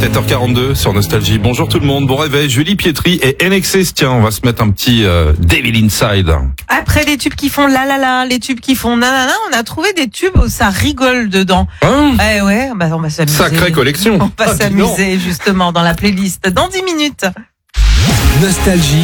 7h42 sur Nostalgie. Bonjour tout le monde, bon réveil. Julie Pietri et NXS. Tiens, on va se mettre un petit Devil Inside. Après les tubes qui font la la la, les tubes qui font nanana, on a trouvé des tubes où ça rigole dedans. Hein Ouais, bah on va s'amuser. Sacrée collection. On va s'amuser justement dans la playlist dans 10 minutes. Nostalgie.